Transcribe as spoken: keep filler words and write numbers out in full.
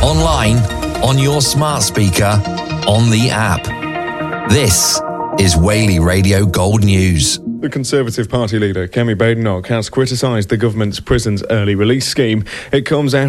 online, on your smart speaker, on the app. This is Whaley Radio Gold News. The Conservative Party leader, Kemi Badenoch, has criticised the government's prisons early release scheme. It comes out